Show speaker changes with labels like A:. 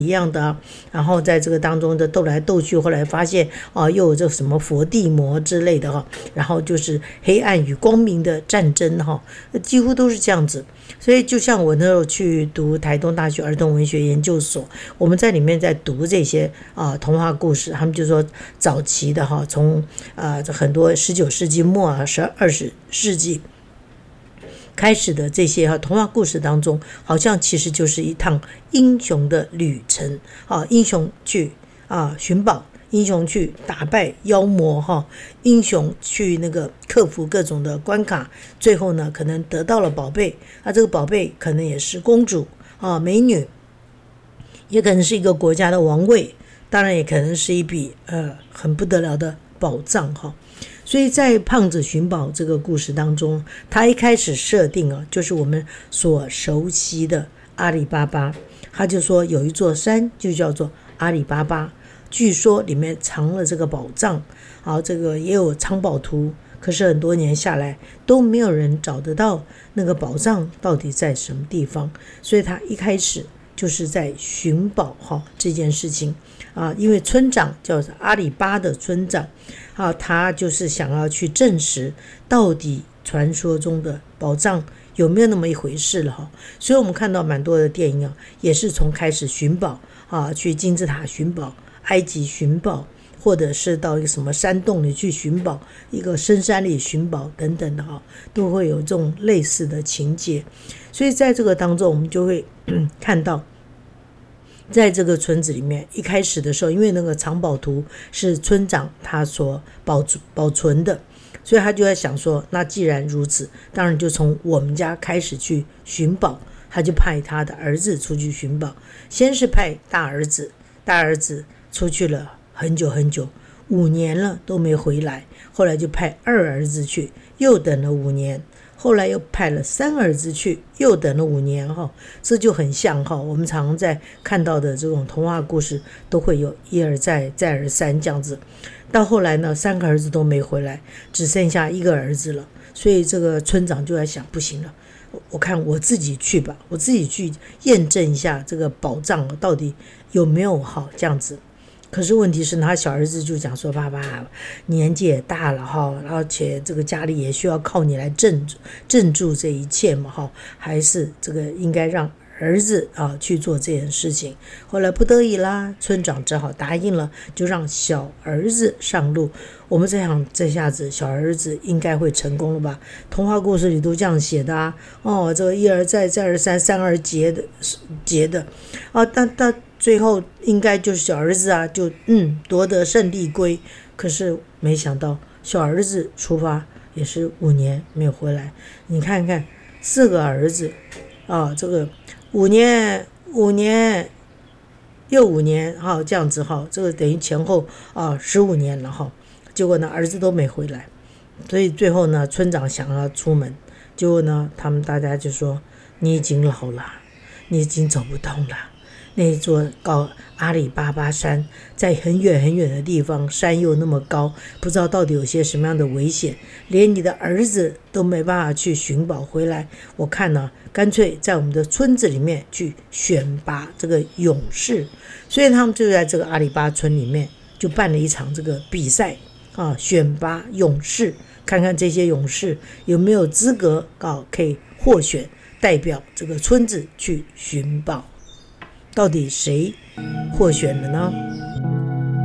A: 一样的然后在这个当中的斗来斗去，后来发现又有这什么佛地魔之类的然后就是黑暗与光明的战争几乎都是这样子。所以就像我那时候去读台东大学儿童文学研究所，我们在里面在读这些童话故事，他们就说早期的从很多19世纪末20世纪开始的这些童话故事当中，好像其实就是一趟英雄的旅程英雄去寻宝，英雄去打败妖魔英雄去那个克服各种的关卡，最后呢可能得到了宝贝这个宝贝可能也是公主美女，也可能是一个国家的王位，当然也可能是一笔很不得了的宝藏所以在胖子寻宝这个故事当中，他一开始设定就是我们所熟悉的阿里巴巴，他就说有一座山就叫做阿里巴巴，据说里面藏了这个宝藏这个也有藏宝图，可是很多年下来都没有人找得到那个宝藏到底在什么地方，所以他一开始就是在寻宝这件事情因为村长叫阿里巴的村长他就是想要去证实到底传说中的宝藏有没有那么一回事了所以我们看到蛮多的电影也是从开始寻宝去金字塔寻宝，埃及寻宝，或者是到一个什么山洞里去寻宝，一个深山里寻宝等等的都会有这种类似的情节。所以在这个当中我们就会看到在这个村子里面一开始的时候，因为那个藏宝图是村长他所保存的，所以他就在想说那既然如此，当然就从我们家开始去寻宝，他就派他的儿子出去寻宝。先是派大儿子出去了很久很久，5年了都没回来，后来就派二儿子去，又等了5年，后来又派了3儿子去，又等了5年这就很像我们常常在看到的这种童话故事都会有一而再再而三这样子。到后来呢3个儿子都没回来，只剩下1个儿子了，所以这个村长就在想不行了，我看我自己去吧，我自己去验证一下这个宝藏到底有没有这样子。可是问题是他小儿子就讲说爸爸年纪也大了而且这个家里也需要靠你来镇住这一切嘛还是这个应该让儿子去做这件事情。后来不得已啦，村长只好答应了，就让小儿子上路。我们在想这下子小儿子应该会成功了吧，童话故事里都这样写的这个一而再再而三三而竭的但最后应该就是小儿子就夺得胜利归。可是没想到小儿子出发也是5年没有回来，你看看4个儿子这个5年又5年这样子这个等于前后15年了结果呢儿子都没回来。所以最后呢村长想要出门，结果呢他们大家就说你已经老了，你已经走不动了，那座阿里巴巴山在很远很远的地方，山又那么高，不知道到底有些什么样的危险，连你的儿子都没办法去寻宝回来，我看呢干脆在我们的村子里面去选拔这个勇士。所以他们就在这个阿里巴巴村里面就办了一场这个比赛选拔勇士，看看这些勇士有没有资格可以获选代表这个村子去寻宝。到底谁获选了呢？